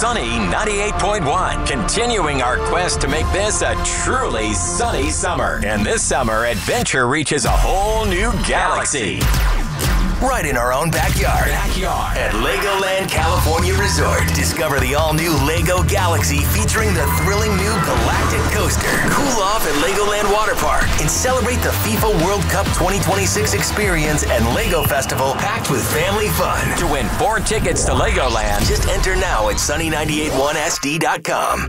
Sunny 98.1, continuing our quest to make this a truly sunny summer. And this summer, adventure reaches a whole new galaxy. Right in our own backyard. At Legoland California Resort. Discover the all-new Lego Galaxy featuring the thrilling new Galactic Coaster. Cool off at Legoland Water Park and celebrate the FIFA World Cup 2026 experience and Lego Festival packed with family fun. To win 4 tickets to Legoland, Just enter now at sunny981sd.com.